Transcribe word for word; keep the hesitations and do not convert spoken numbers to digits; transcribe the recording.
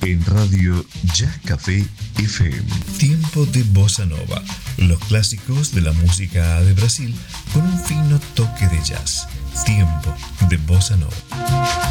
en Radio Jazz Café F M. Tiempo de Bossa Nova, los clásicos de la música de Brasil con un fino toque de jazz. Tiempo de Bossa Nova.